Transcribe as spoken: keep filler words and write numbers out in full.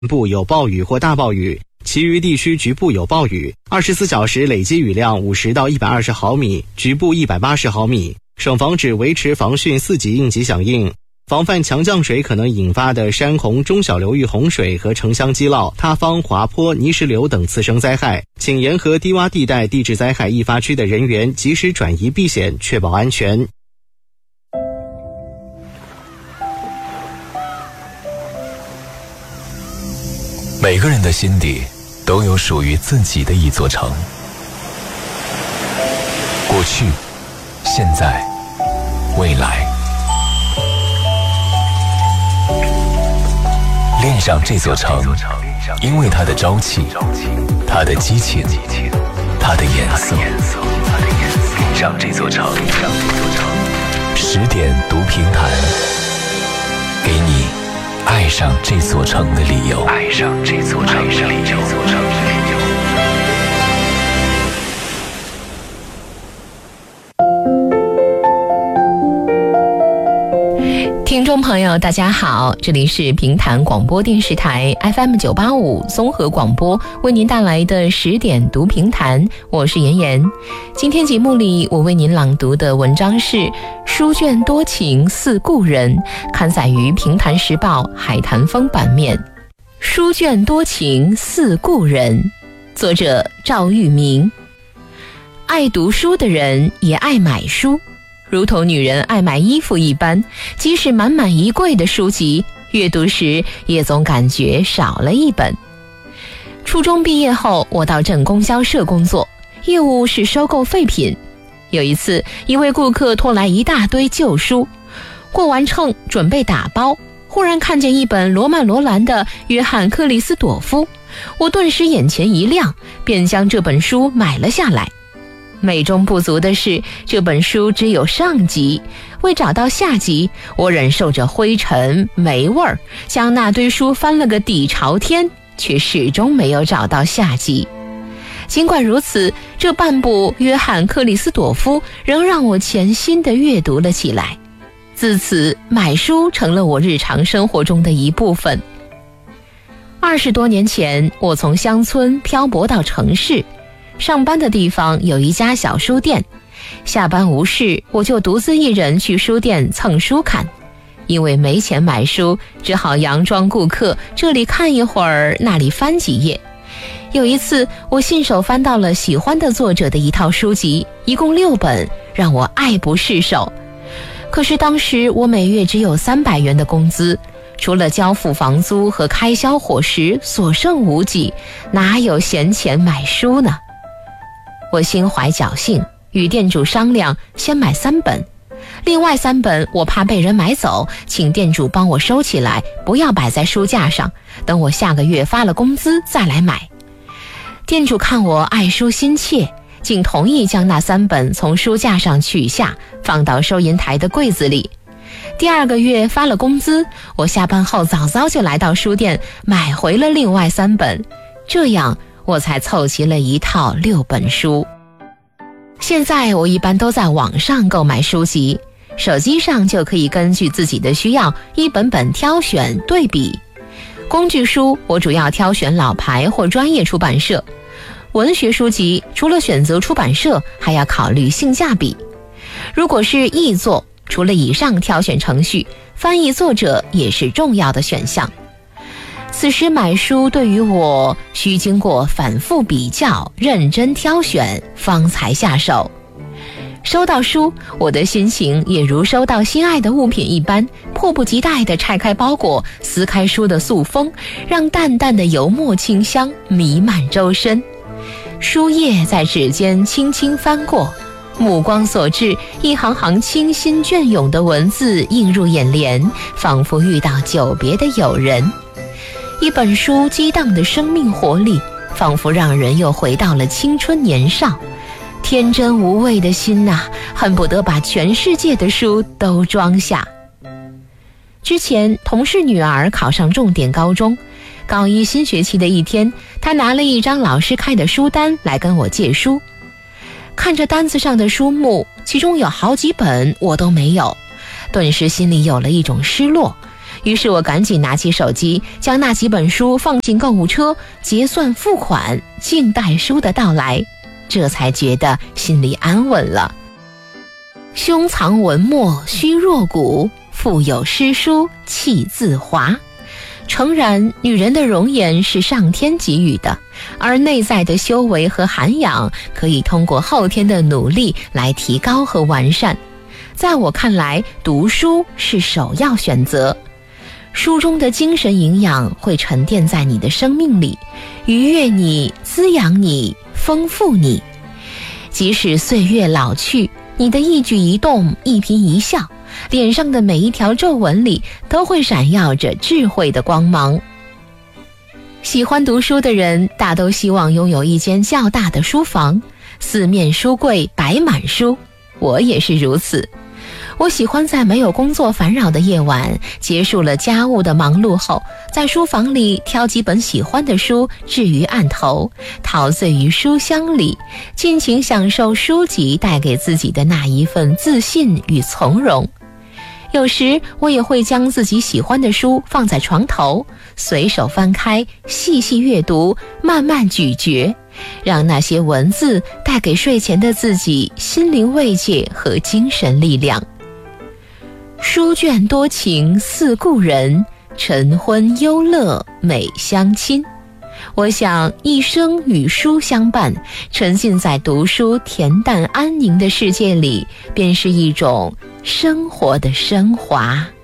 部有暴雨或大暴雨，其余地区局部有暴雨，二十四小时累积雨量五十到一百二十毫米，局部一百八十毫米。省防指维持防汛四级应急响应，防范强降水可能引发的山洪、中小流域洪水和城乡积涝、塌方、滑坡、泥石流等次生灾害，请沿河低洼地带地质灾害易发区的人员及时转移避险，确保安全。 每个人的心底都有属于自己的一座城，过去、现在、未来。恋上这座城，因为它的朝气，它的激情，它的颜色。恋上这座城，十点读评弹，给你爱上这座城的理由。爱上这座城的理由。 听众朋友大家好，这里是平潭广播电视台 F M 九八五综合广播为您带来的十点读评弹，我是妍妍。今天节目里我为您朗读的文章是书卷多情似故人，刊载于平潭时报海坛风版面。书卷多情似故人，作者赵玉明。爱读书的人也爱买书，如同女人爱买衣服一般，即使满满一柜的书籍，阅读时也总感觉少了一本。初中毕业后，我到镇供销社工作，业务是收购废品。有一次，一位顾客拖来一大堆旧书，过完秤准备打包，忽然看见一本罗曼罗兰的《约翰克里斯朵夫》，我顿时眼前一亮，便将这本书买了下来。美中不足的是，这本书只有上集，为找到下集，我忍受着灰尘霉味儿，将那堆书翻了个底朝天，却始终没有找到下集。尽管如此，这半部约翰克里斯朵夫仍让我潜心地阅读了起来。自此，买书成了我日常生活中的一部分。二十多年前，我从乡村漂泊到城市，上班的地方有一家小书店，下班无事，我就独自一人去书店蹭书看。因为没钱买书，只好佯装顾客，这里看一会儿，那里翻几页。有一次，我信手翻到了喜欢的作者的一套书籍，一共六本，让我爱不释手。可是当时我每月只有三百元的工资，除了交付房租和开销伙食，所剩无几，哪有闲钱买书呢？我心怀侥幸，与店主商量，先买三本，另外三本我怕被人买走，请店主帮我收起来，不要摆在书架上，等我下个月发了工资再来买。店主看我爱书心切，竟同意将那三本从书架上取下，放到收银台的柜子里。第二个月发了工资，我下班后早早就来到书店，买回了另外三本，这样我才凑齐了一套六本书。现在我一般都在网上购买书籍，手机上就可以根据自己的需要一本本挑选对比。工具书我主要挑选老牌或专业出版社，文学书籍除了选择出版社，还要考虑性价比。如果是译作，除了以上挑选程序，翻译作者也是重要的选项。此时买书对于我需经过反复比较，认真挑选，方才下手。收到书，我的心情也如收到心爱的物品一般，迫不及待地拆开包裹，撕开书的塑封，让淡淡的油墨清香弥漫周身。书页在指尖轻轻翻过，目光所至，一行行清新隽永的文字映入眼帘，仿佛遇到久别的友人。一本书激荡的生命活力，仿佛让人又回到了青春年少。天真无畏的心呐、啊，恨不得把全世界的书都装下。之前同事女儿考上重点高中，高一新学期的一天，她拿了一张老师开的书单来跟我借书。看着单子上的书目，其中有好几本我都没有，顿时心里有了一种失落， 于是我赶紧拿起手机，将那几本书放进购物车，结算付款，静待书的到来，这才觉得心里安稳了。胸藏文墨虚若谷，腹有诗书气自华。诚然，女人的容颜是上天给予的，而内在的修为和涵养可以通过后天的努力来提高和完善。在我看来，读书是首要选择。书中的精神营养会沉淀在你的生命里，愉悦你，滋养你，丰富你。即使岁月老去，你的一举一动，一颦一笑，脸上的每一条皱纹里都会闪耀着智慧的光芒。喜欢读书的人大都希望拥有一间较大的书房，四面书柜摆满书，我也是如此。我喜欢在没有工作烦扰的夜晚，结束了家务的忙碌后，在书房里挑几本喜欢的书置于案头，陶醉于书香里，尽情享受书籍带给自己的那一份自信与从容。有时我也会将自己喜欢的书放在床头，随手翻开，细细阅读，慢慢咀嚼，让那些文字带给睡前的自己心灵慰藉和精神力量。书卷多情似故人，晨昏忧乐美相亲。我想一生与书相伴，沉浸在读书恬淡安宁的世界里，便是一种生活的升华。